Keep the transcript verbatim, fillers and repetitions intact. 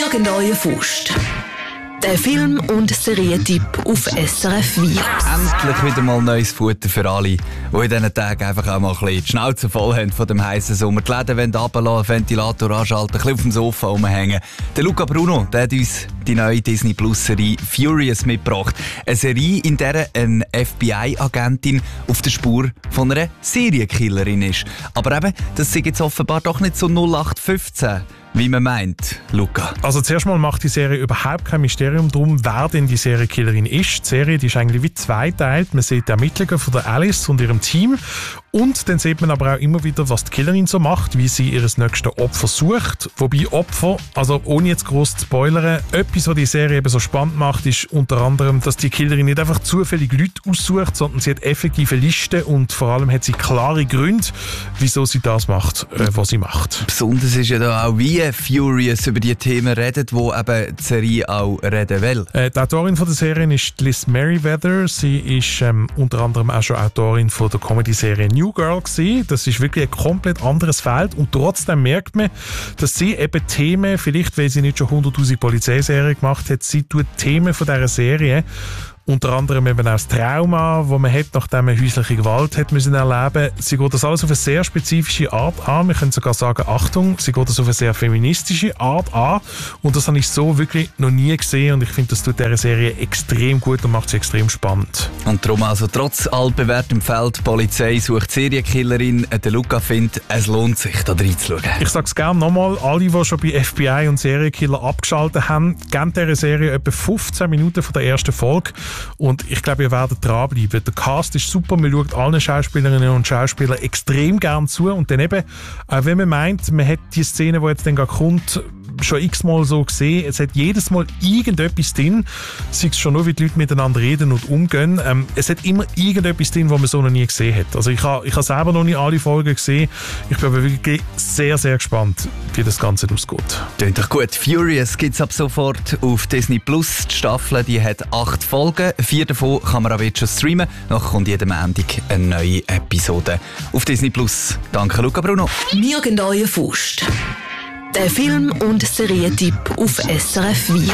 Nirgendwo Faust. Der Film- und Serientipp auf S R F vier. Endlich wieder mal neues Futter für alle, die in diesen Tagen einfach auch mal ein bisschen die Schnauze voll haben von dem heißen Sommer. Die Läden wollen runterlassen, Ventilator anschalten, ein bisschen auf dem Sofa rumhängen. Der Luca Bruno, der hat uns die neue Disney Plus Serie Furious mitgebracht. Eine Serie, in der eine F B I-Agentin auf der Spur von einer Serienkillerin ist. Aber eben, das ist jetzt offenbar doch nicht so null acht fünfzehn. Wie man meint, Luca. Also zuerst mal macht die Serie überhaupt kein Mysterium drum, wer denn die Serienkillerin ist. Die Serie die ist eigentlich wie zweiteilt. Man sieht die Ermittlungen von der Alice und ihrem Team. Und dann sieht man aber auch immer wieder, was die Killerin so macht, wie sie ihr nächstes Opfer sucht. Wobei Opfer, also ohne jetzt gross zu spoilern, etwas, was die Serie eben so spannend macht, ist unter anderem, dass die Killerin nicht einfach zufällig Leute aussucht, sondern sie hat effektive Listen und vor allem hat sie klare Gründe, wieso sie das macht, äh, was sie macht. Besonders ist ja da auch, wie Furious über die Themen redet, wo eben die Serie auch reden will. Äh, die Autorin von der Serie ist Liz Meriwether. Sie ist ähm, unter anderem auch schon Autorin von der Comedy-Serie New Girl gewesen. Das ist wirklich ein komplett anderes Feld und trotzdem merkt man, dass sie eben Themen, vielleicht weil sie nicht schon hunderttausend Polizeiserien gemacht hat, sie tut Themen von dieser Serie, unter anderem eben auch das Trauma, das man hat, nachdem man häusliche Gewalt hat müssen erleben. Sie geht das alles auf eine sehr spezifische Art an. Wir können sogar sagen, Achtung, sie geht das auf eine sehr feministische Art an. Und das habe ich so wirklich noch nie gesehen. Und ich finde, das tut dieser Serie extrem gut und macht sie extrem spannend. Und darum also trotz altbewährtem Feld, Polizei sucht Serienkillerin, der Luca findet, es lohnt sich, da reinzuschauen. Ich sage es gerne nochmal, alle, die schon bei F B I und Serienkiller abgeschaltet haben, geben dieser Serie etwa fünfzehn Minuten von der ersten Folge. Und ich glaube, ihr werdet dranbleiben. Der Cast ist super, man schaut allen Schauspielerinnen und Schauspielern extrem gern zu. Und dann eben, auch wenn man meint, man hat die Szene, die jetzt dann gerade kommt, schon x-mal so gesehen. Es hat jedes Mal irgendetwas drin, sei es schon nur, wie die Leute miteinander reden und umgehen. Ähm, es hat immer irgendetwas drin, was man so noch nie gesehen hat. Also ich habe ich ha selber noch nicht alle Folgen gesehen. Ich bin aber wirklich sehr, sehr gespannt, wie das Ganze ausgeht. Klingt doch gut. Furious gibt es ab sofort auf Disney Plus. Die Staffel die hat acht Folgen. Vier davon kann man aber jetzt schon streamen. Nachher kommt jeden Montag eine neue Episode auf Disney Plus. Danke, Luca Bruno. Nirgendwo Faust. Der Film- und Serientipp auf S R F vier.